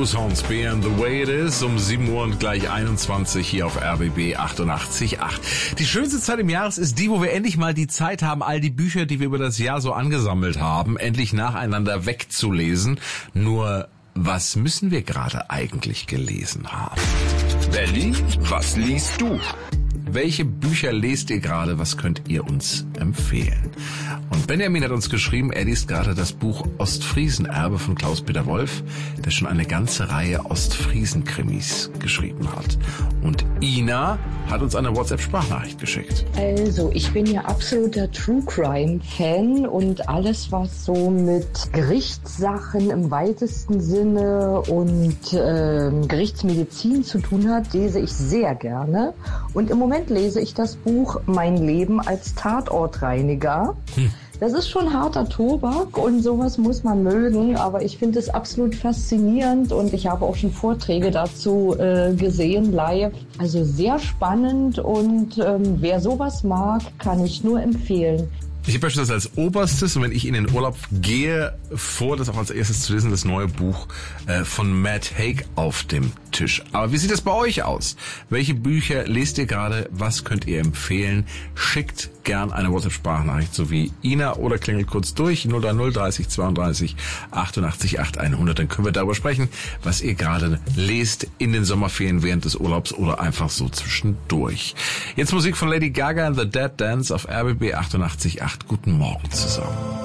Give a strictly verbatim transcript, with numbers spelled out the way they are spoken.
Bruce Hornsby and The Way It Is um sieben Uhr und gleich einundzwanzig hier auf R B B achtundachtzig Komma acht. Die schönste Zeit im Jahres ist die, wo wir endlich mal die Zeit haben, all die Bücher, die wir über das Jahr so angesammelt haben, endlich nacheinander wegzulesen. Nur, was müssen wir gerade eigentlich gelesen haben? Berlin, was liest du? Welche Bücher lest ihr gerade? Was könnt ihr uns empfehlen? Und Benjamin hat uns geschrieben, er liest gerade das Buch Ostfriesen-Erbe von Klaus-Peter Wolf, der schon eine ganze Reihe Ostfriesen-Krimis geschrieben hat. Und Ina hat uns eine WhatsApp-Sprachnachricht geschickt. Also, ich bin ja absoluter True-Crime-Fan und alles, was so mit Gerichtssachen im weitesten Sinne und äh, Gerichtsmedizin zu tun hat, lese ich sehr gerne. Und im Moment lese ich das Buch Mein Leben als Tatortreiniger. Hm. Das ist schon harter Tobak und sowas muss man mögen, aber ich finde es absolut faszinierend und ich habe auch schon Vorträge dazu äh, gesehen, live. Also sehr spannend und ähm, wer sowas mag, kann ich nur empfehlen. Ich habe das als Oberstes, und wenn ich in den Urlaub gehe, vor, das auch als erstes zu lesen, das neue Buch äh, von Matt Haig auf dem Tisch. Aber wie sieht das bei euch aus? Welche Bücher lest ihr gerade? Was könnt ihr empfehlen? Schickt gern eine WhatsApp-Sprachnachricht, so wie Ina, oder klingelt kurz durch, null drei null dreißig zweiunddreißig achtundachtzig acht hundert. Dann können wir darüber sprechen, was ihr gerade lest in den Sommerferien während des Urlaubs oder einfach so zwischendurch. Jetzt Musik von Lady Gaga and the Dead Dance auf R B B achtundachtzig Komma acht. Guten Morgen zusammen.